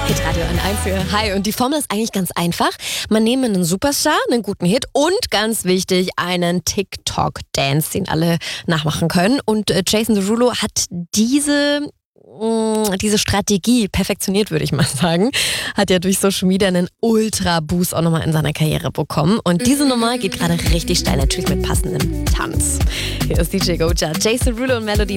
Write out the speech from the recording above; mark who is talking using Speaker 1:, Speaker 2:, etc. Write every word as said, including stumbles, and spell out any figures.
Speaker 1: Hitradio N eins für Hi. Und die Formel ist eigentlich ganz einfach. Man nehme einen Superstar, einen guten Hit und ganz wichtig, einen TikTok-Dance, den alle nachmachen können. Und äh, Jason Derulo hat diese, mh, diese Strategie perfektioniert, würde ich mal sagen. Hat ja durch Social Media einen Ultra-Boost auch nochmal in seiner Karriere bekommen. Und diese Nummer geht gerade richtig steil, natürlich mit passendem Tanz. Hier ist D J Goja, Jason Derulo und Melody.